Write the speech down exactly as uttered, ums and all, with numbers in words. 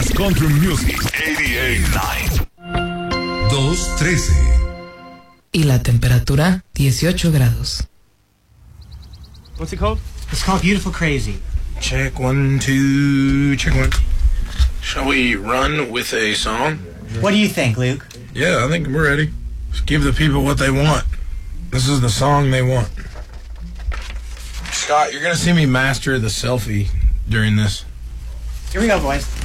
Las Country Music ochenta y nueve. dos trece. Y la temperatura, dieciocho grados. What's it called? It's called Beautiful Crazy. Check one, two, check one. Shall we run with a song? What do you think, Luke? Yeah, I think we're ready. Just give the people what they want. This is the song they want. Scott, you're going to see me master the selfie during this. Here we go, boys.